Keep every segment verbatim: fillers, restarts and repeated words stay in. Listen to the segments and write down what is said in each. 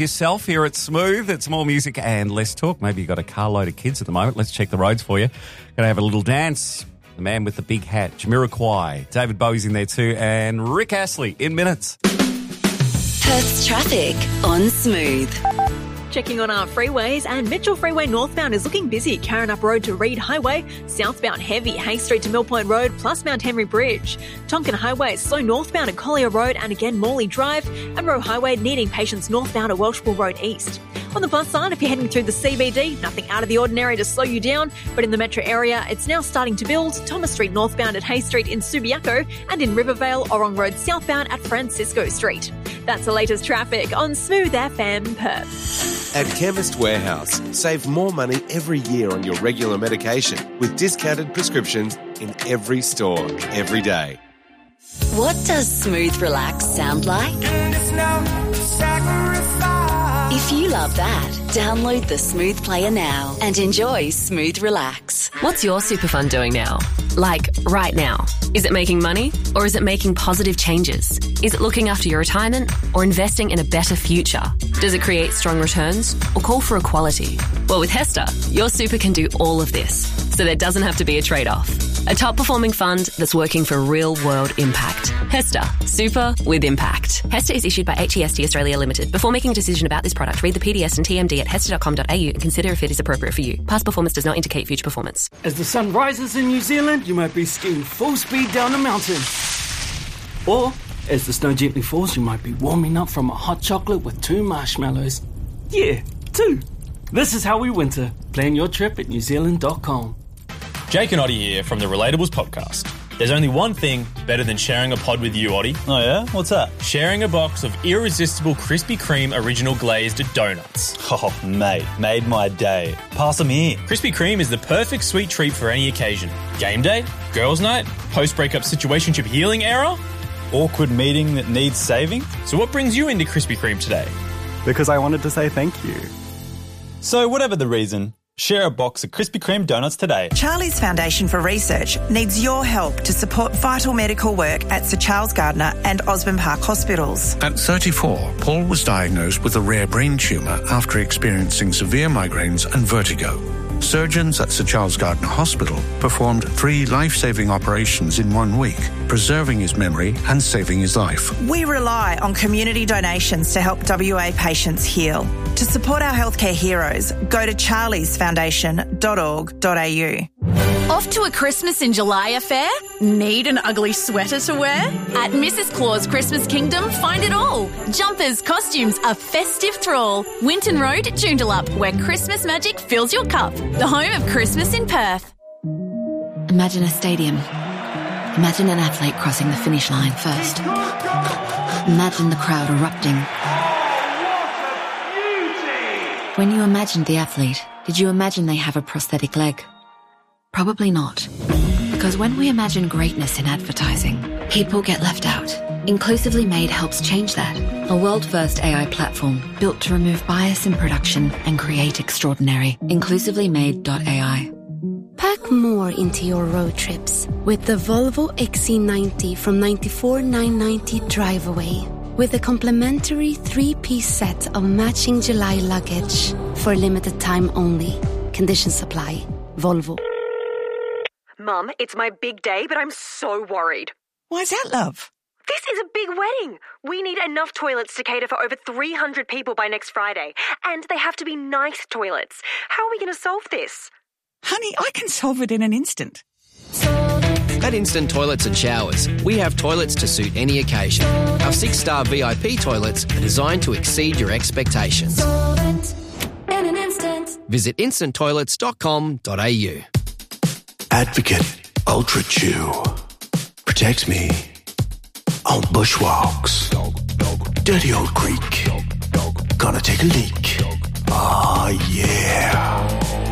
Yourself here at Smooth. It's more music and less talk. Maybe you've got a carload of kids at the moment. Let's check the roads for you. Going to have a little dance. The man with the big hat, Jamiroquai. David Bowie's in there too. And Rick Astley in minutes. Perth's traffic on Smooth. Checking on our freeways, and Mitchell Freeway northbound is looking busy. Karrinyup Road to Reed Highway, southbound heavy, Hay Street to Mill Point Road, plus Mount Henry Bridge. Tonkin Highway is slow northbound at Collier Road and again Morley Drive, and Roe Highway needing patience northbound at Welshpool Road East. On the plus side, if you're heading through the C B D, nothing out of the ordinary to slow you down, but in the metro area, it's now starting to build. Thomas Street northbound at Hay Street in Subiaco, and in Rivervale, Orong Road southbound at Francisco Street. That's the latest traffic on Smooth F M Perth. At Chemist Warehouse, save more money every year on your regular medication with discounted prescriptions in every store, every day. What does Smooth Relax sound like? If you love that, download the Smooth Player now and enjoy Smooth Relax. What's your super fund doing now? Like, right now? Is it making money, or is it making positive changes? Is it looking after your retirement, or investing in a better future? Does it create strong returns, or call for equality? Well, with Hester, your super can do all of this, so there doesn't have to be a trade-off. A top-performing fund that's working for real-world impact. Hester, super with impact. Hester is issued by H E S T Australia Limited. Before making a decision about this product, read the P D S and T M D at hester dot com dot a u and consider if it is appropriate for you. Past performance does not indicate future performance. As the sun rises in New Zealand, you might be skiing full speed down a mountain. Or, as the snow gently falls, you might be warming up from a hot chocolate with two marshmallows. Yeah, two. This is how we winter. Plan your trip at new zealand dot com. Jake and Oddie here from the Relatables podcast. There's only one thing better than sharing a pod with you, Oddie. Oh yeah? What's that? Sharing a box of irresistible Krispy Kreme original glazed donuts. Oh, mate, made my day. Pass them here. Krispy Kreme is the perfect sweet treat for any occasion. Game day, girls' night, post-breakup situationship healing era. Awkward meeting that needs saving. So what brings you into Krispy Kreme today? Because I wanted to say thank you. So whatever the reason, share a box of Krispy Kreme donuts today. Charlie's Foundation for Research needs your help to support vital medical work at Sir Charles Gardner and Osborne Park hospitals. At thirty-four, Paul was diagnosed with a rare brain tumour after experiencing severe migraines and vertigo. Surgeons at Sir Charles Gardner Hospital performed three life-saving operations in one week, preserving his memory and saving his life. We rely on community donations to help W A patients heal. To support our healthcare heroes, go to charlies foundation dot org dot a u. Off to a Christmas in July affair? Need an ugly sweater to wear? At Missus Claus Christmas Kingdom, find it all. Jumpers, costumes, a festive thrall. Winton Road, Joondalup, where Christmas magic fills your cup. The home of Christmas in Perth. Imagine a stadium. Imagine an athlete crossing the finish line first. Imagine the crowd erupting. When you imagined the athlete, did you imagine they have a prosthetic leg? Probably not. Because when we imagine greatness in advertising, people get left out. Inclusively Made helps change that. A world-first A I platform built to remove bias in production and create extraordinary. inclusively made dot a i. Pack more into your road trips with the Volvo X C ninety from ninety-four thousand nine hundred ninety drive away. With a complimentary three-piece set of matching July luggage for limited time only. Conditions apply. Volvo. Mum, it's my big day, but I'm so worried. Why's that, love? This is a big wedding. We need enough toilets to cater for over three hundred people by next Friday. And they have to be nice toilets. How are we going to solve this? Honey, I can solve it in an instant. At Instant Toilets and Showers, we have toilets to suit any occasion. Our six-star V I P toilets are designed to exceed your expectations. In an instant. Visit instant toilets dot com dot a u. Advocate Ultra Chew. Protects me on bushwalks. Dirty old creek. Gonna take a leak. Ah, yeah.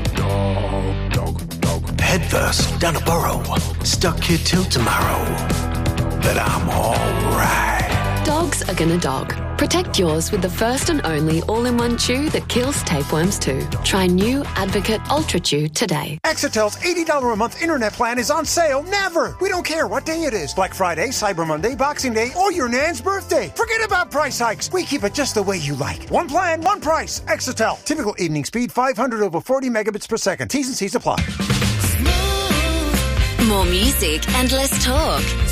Head first down a burrow. Stuck here till tomorrow. But I'm alright. Dogs are gonna dog. Protect yours with the first and only all-in-one chew that kills tapeworms too. Try new Advocate Ultra Chew today. Exitel's eighty dollars a month internet plan is on sale never. We don't care what day it is. Black Friday, Cyber Monday, Boxing Day, or your nan's birthday. Forget about price hikes. We keep it just the way you like. One plan, one price. Exitel. Typical evening speed five hundred over forty megabits per second. T's and C's apply. More music and less talk.